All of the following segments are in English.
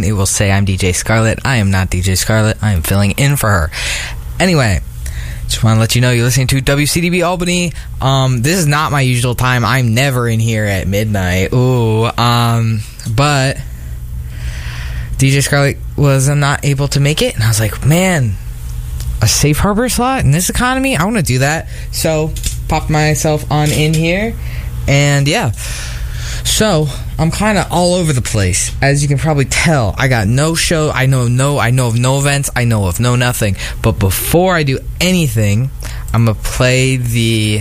screen, it will say I'm DJ Scarlett. I am not DJ Scarlett. I am filling in for her. Anyway, just want to let you know you're listening to WCDB Albany. This is not my usual time. I'm never in here at midnight. But DJ Scarlett was not able to make it, and I was like, man, a safe harbor slot in this economy? I want to do that. So, popped myself on in here, and yeah. So, I'm kind of all over the place. As you can probably tell, I got no show. I know of no events. I know of no nothing. But before I do anything, I'm going to play the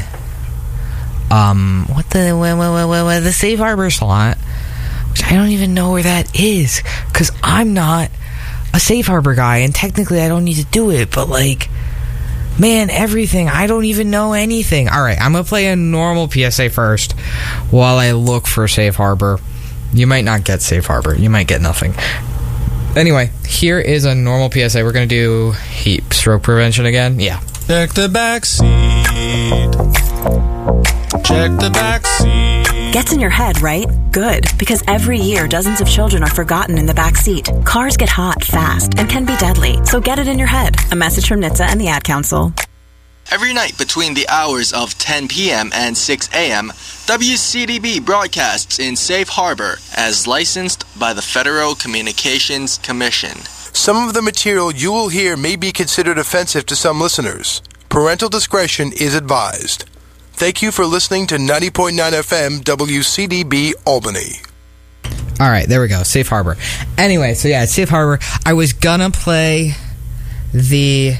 the safe harbor slot, which I don't even know where that is, because I'm not a safe harbor guy, and technically I don't need to do it, but like, man, everything, I don't even know anything. Alright, I'm going to play a normal PSA first while I look for safe harbor. You might not get safe harbor. You might get nothing. Anyway, here is a normal PSA. We're going to do heat stroke prevention again. Yeah. Check the back seat. Check the back seat. Gets in your head, right? Good, because every year dozens of children are forgotten in the back seat. Cars get hot fast and can be deadly, so get it in your head. A message from NHTSA and the Ad Council. Every night between the hours of 10 p.m. and 6 a.m., WCDB broadcasts in Safe Harbor as licensed by the Federal Communications Commission. Some of the material you will hear may be considered offensive to some listeners. Parental discretion is advised. Thank you for listening to 90.9 FM WCDB Albany. All right, there we go. Safe Harbor. Anyway, so yeah, it's Safe Harbor. I was gonna play the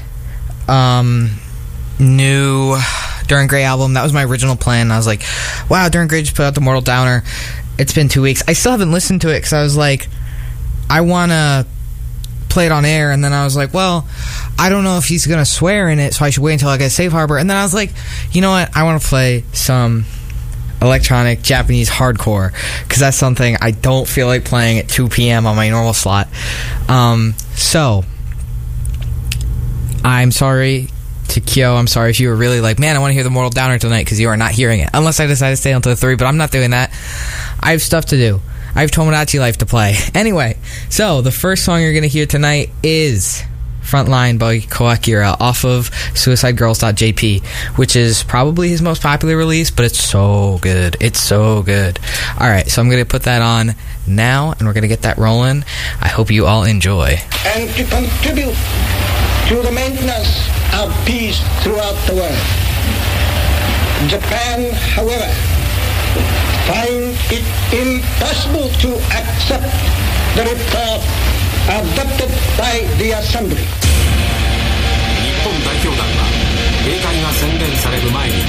new Duran Gray album. That was my original plan. I was like, wow, Duran Gray just put out the Mortal Downer. It's been 2 weeks. I still haven't listened to it because I was like, I want to play it on air, and then I was like, well, I don't know if he's going to swear in it, so I should wait until I get Safe Harbor. And then I was like, you know what? I want to play some electronic Japanese hardcore, because that's something I don't feel like playing at 2 p.m. on my normal slot. So, I'm sorry to Kyo. I'm sorry if you were really like, man, I want to hear the Mortal Downer tonight, because you are not hearing it. Unless I decide to stay until 3, but I'm not doing that. I have stuff to do. I have Tomodachi Life to play. Anyway, so the first song you're going to hear tonight is Frontline by Koakira off of SuicideGirls.jp, which is probably his most popular release, but it's so good. It's so good. Alright, so I'm going to put that on now, and we're going to get that rolling. I hope you all enjoy. And to contribute to the maintenance of peace throughout the world. Japan, however, finds it impossible to accept the report adopted by the Assembly. 日本代表団は閉会が宣言される前に